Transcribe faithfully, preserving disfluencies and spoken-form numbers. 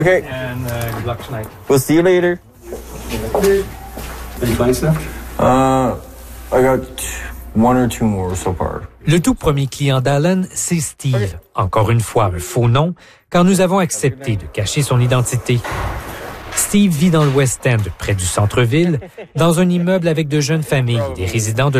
Okay. And uh, good luck tonight. We'll see you later. Any clients now? Uh, I got one or two more so far. Le tout premier client d'Alan, c'est Steve. Encore une fois, un faux nom, car nous avons accepté de cacher son identité. Steve vit dans le West End, près du centre-ville, dans un immeuble avec de jeunes familles et des résidents de